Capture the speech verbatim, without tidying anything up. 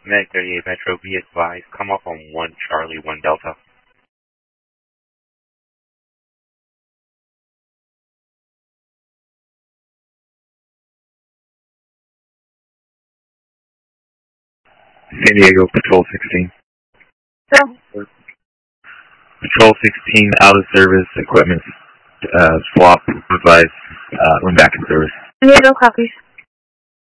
Meg thirty-eight Metro, be advised, come up on one Charlie, one Delta. San Diego, Patrol sixteen. So, Patrol sixteen, out of service, equipment uh, swap, advised, uh, went back in service. San Diego copies.